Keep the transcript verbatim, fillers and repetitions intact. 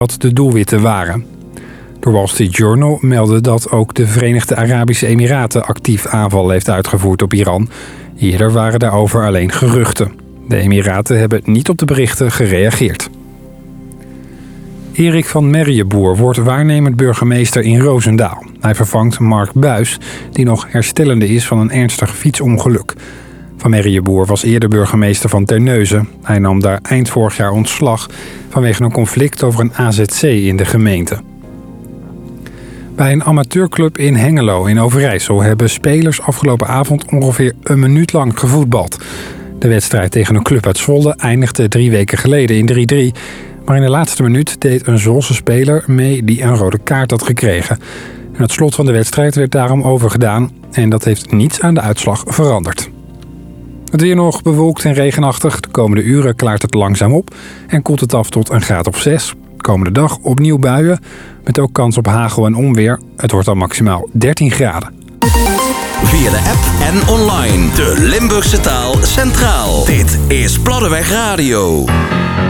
wat de doelwitten waren. De Wall Street Journal meldde dat ook de Verenigde Arabische Emiraten actief aanval heeft uitgevoerd op Iran. Eerder waren daarover alleen geruchten. De Emiraten hebben niet op de berichten gereageerd. Erik van Merriëboer wordt waarnemend burgemeester in Roosendaal. Hij vervangt Mark Buijs, die nog herstellende is van een ernstig fietsongeluk. Van Merriëboer was eerder burgemeester van Terneuzen. Hij nam daar eind vorig jaar ontslag vanwege een conflict over een A Z C in de gemeente. Bij een amateurclub in Hengelo in Overijssel hebben spelers afgelopen avond ongeveer een minuut lang gevoetbald. De wedstrijd tegen een club uit Zwolle eindigde drie weken geleden in drie drie. Maar in de laatste minuut deed een Zwolse speler mee die een rode kaart had gekregen. En het slot van de wedstrijd werd daarom overgedaan en dat heeft niets aan de uitslag veranderd. Het weer nog bewolkt en regenachtig. De komende uren klaart het langzaam op en koelt het af tot een graad of zes. Komende dag opnieuw buien, met ook kans op hagel en onweer. Het wordt dan maximaal dertien graden. Via de app en online. De Limburgse taal centraal. Dit is Platteweg Radio.